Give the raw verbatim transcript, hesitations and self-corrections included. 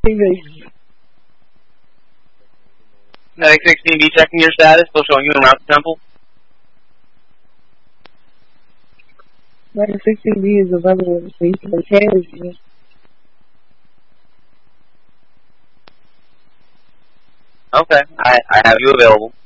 sixteen B. Medic sixteen B checking your status, still showing you en route to Temple. Medic sixteen B is available to see the carriage. Okay, I, I have you available.